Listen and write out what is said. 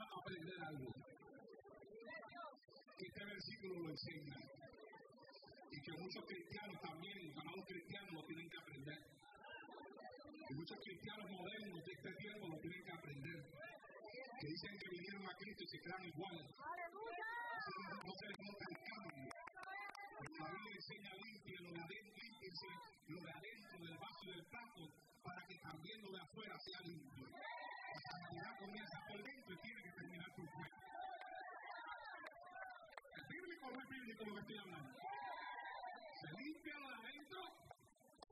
aprender algo. Este versículo lo enseña. Y que muchos cristianos también, llamados cristianos, lo tienen que aprender. Y muchos cristianos modernos de este tiempo lo tienen que aprender. Que dicen que vinieron a Cristo y se quedan igual. No se les nota el cambio. La Biblia enseña limpia lo de adentro, límpiense lo de adentro del vaso del plato para que también lo de afuera sea limpio. La santidad comienza por dentro y tiene que terminar por fuera. ¿Es bíblico o no es bíblico lo que estoy hablando? Se limpia lo de adentro